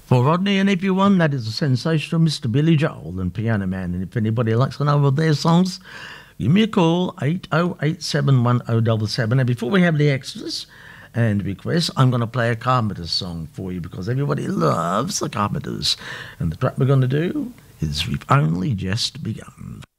For Rodney and everyone, that is a sensational Mr. Billy Joel and Piano Man. And if anybody likes to know of their songs, give me a call, 80871077. And before we have the extras and requests, I'm going to play a Carpenters song for you because everybody loves the Carpenters. And the track we're going to do is We've Only Just Begun.